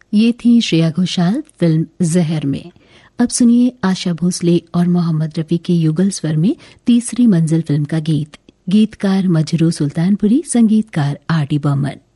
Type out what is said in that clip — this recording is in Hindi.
ये थी श्रेया घोषाल फिल्म जहर में। अब सुनिए आशा भोसले और मोहम्मद रफी के युगल स्वर में तीसरी मंजिल फिल्म का गीत। गीतकार मजरू सुल्तानपुरी, संगीतकार आर डी बर्मन।